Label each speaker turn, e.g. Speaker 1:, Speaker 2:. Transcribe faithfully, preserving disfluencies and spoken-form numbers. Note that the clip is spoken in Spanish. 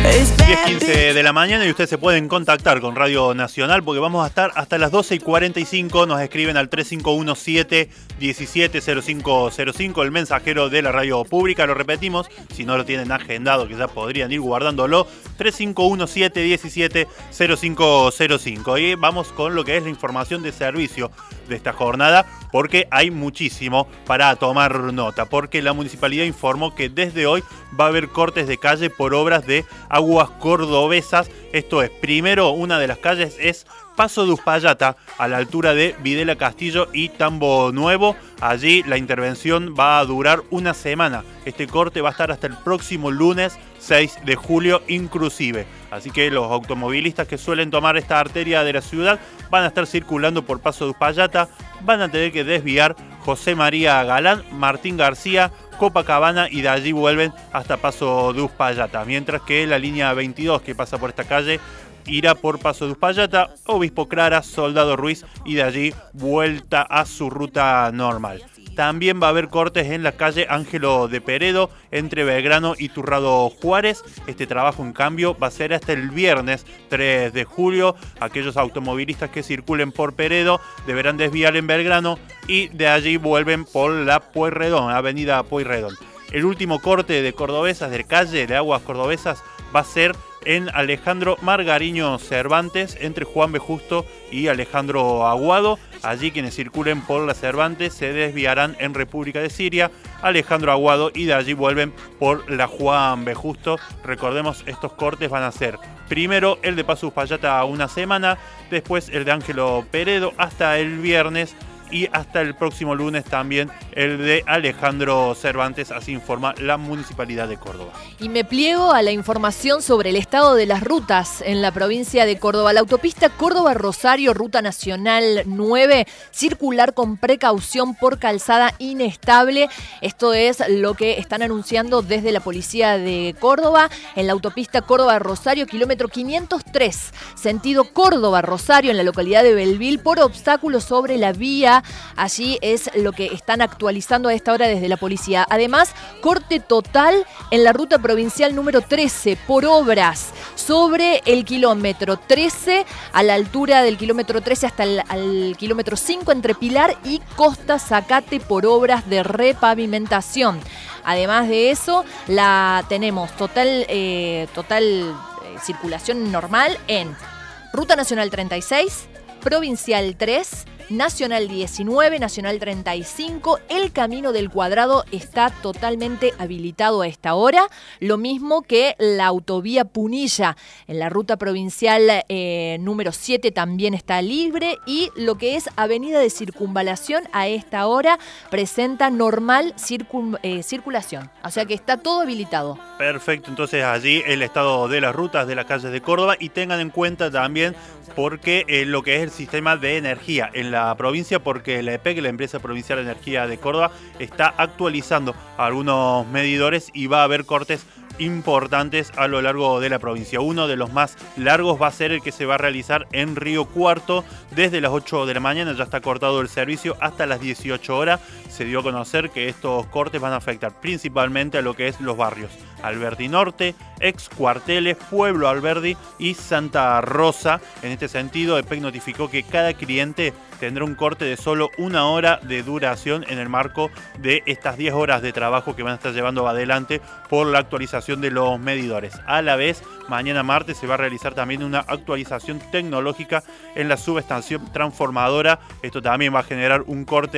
Speaker 1: diez quince de la mañana y ustedes se pueden contactar con Radio Nacional porque vamos a estar hasta las doce y cuarenta y cinco. Nos escriben al tres cinco uno siete, diecisiete, cero cinco cero cinco, el mensajero de la radio pública. Lo repetimos, si no lo tienen agendado, que ya podrían ir guardándolo, tres cinco uno siete, diecisiete, cero cinco cero cinco. Y vamos con lo que es la información de servicio de esta jornada, porque hay muchísimo para tomar nota, porque la municipalidad informó que desde hoy va a haber cortes de calle por obras de aguas cordobesas. Esto es, primero, una de las calles es Paso de Uspallata, a la altura de Videla Castillo y Tambo Nuevo. Allí la intervención va a durar una semana. Este corte va a estar hasta el próximo lunes seis de julio inclusive. Así que los automovilistas que suelen tomar esta arteria de la ciudad van a estar circulando por Paso de Uspallata. Van a tener que desviar José María Galán, Martín García, Copacabana y de allí vuelven hasta Paso de Uspallata. Mientras que la línea veintidós que pasa por esta calle irá por Paso de Uspallata, Obispo Clara, Soldado Ruiz y de allí vuelta a su ruta normal. También va a haber cortes en la calle Ángelo de Peredo, entre Belgrano y Turrado Juárez. Este trabajo, en cambio, va a ser hasta el viernes tres de julio. Aquellos automovilistas que circulen por Peredo deberán desviar en Belgrano y de allí vuelven por la Pueyrredón, avenida Pueyrredón. El último corte de cordobesas, de calle de aguas cordobesas, va a ser en Alejandro Margariño Cervantes, entre Juan B. Justo y Alejandro Aguado. Allí quienes circulen por la Cervantes se desviarán en República de Siria, Alejandro Aguado, y de allí vuelven por la Juan B. Justo. Recordemos, estos cortes van a ser primero el de Paso Uspallata una semana, después el de Ángelo Peredo hasta el viernes y hasta el próximo lunes también el de Alejandro Cervantes, así informa la Municipalidad de Córdoba.
Speaker 2: Y me pliego a la información sobre el estado de las rutas en la provincia de Córdoba. La autopista Córdoba-Rosario, Ruta Nacional nueve, circular con precaución por calzada inestable. Esto es lo que están anunciando desde la Policía de Córdoba. En la autopista Córdoba-Rosario, kilómetro quinientos tres, sentido Córdoba-Rosario, en la localidad de Belville, por obstáculos sobre la vía. Allí es lo que están actualizando a esta hora desde la policía. Además, corte total en la ruta provincial número trece por obras sobre el kilómetro trece, a la altura del kilómetro trece hasta el al kilómetro cinco, entre Pilar y Costa Zacate, por obras de repavimentación. Además de eso, la tenemos total, eh, total eh, circulación normal en Ruta Nacional treinta y seis, Provincial tres, Nacional diecinueve, Nacional treinta y cinco, el Camino del Cuadrado está totalmente habilitado a esta hora, lo mismo que la autovía Punilla, en la ruta provincial eh, número siete también está libre, y lo que es avenida de Circunvalación a esta hora presenta normal circun, eh, circulación, o sea que está todo habilitado.
Speaker 1: Perfecto, entonces allí el estado de las rutas de las calles de Córdoba, y tengan en cuenta también porque eh, lo que es el sistema de energía en la provincia, porque la E P E C, la Empresa Provincial de Energía de Córdoba, está actualizando algunos medidores y va a haber cortes importantes a lo largo de la provincia. Uno de los más largos va a ser el que se va a realizar en Río Cuarto. Desde las ocho de la mañana ya está cortado el servicio hasta las dieciocho horas. Se dio a conocer que estos cortes van a afectar principalmente a lo que es los barrios Alberdi Norte, Ex Cuarteles, Pueblo Alberdi y Santa Rosa. En este sentido, E P E C notificó que cada cliente tendrá un corte de solo una hora de duración en el marco de estas diez horas de trabajo que van a estar llevando adelante por la actualización de los medidores. A la vez, mañana martes se va a realizar también una actualización tecnológica en la subestación transformadora. Esto también va a generar un corte